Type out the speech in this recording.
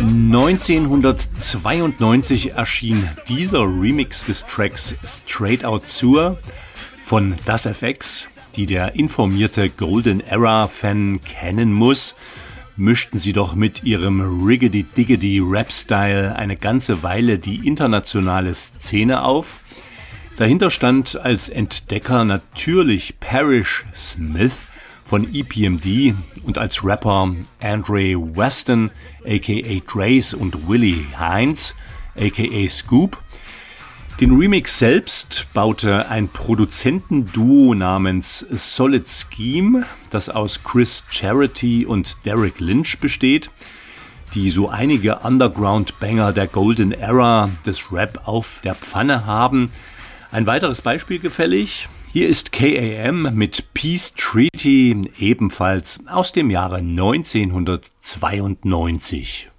1992 erschien dieser Remix des Tracks Straight Out Sewer von Das FX, die der informierte Golden Era-Fan kennen muss. Mischten sie doch mit ihrem Riggedy-Diggedy-Rap-Style eine ganze Weile die internationale Szene auf. Dahinter stand als Entdecker natürlich Parrish Smith von EPMD und als Rapper Andre Weston aka Drace und Willie Hines aka Scoop. Den Remix selbst baute ein Produzentenduo namens Solid Scheme, das aus Chris Charity und Derek Lynch besteht, die so einige Underground-Banger der Golden Era des Rap auf der Pfanne haben. Ein weiteres Beispiel gefällig. Hier ist KAM mit Peace Treaty, ebenfalls aus dem Jahre 1992.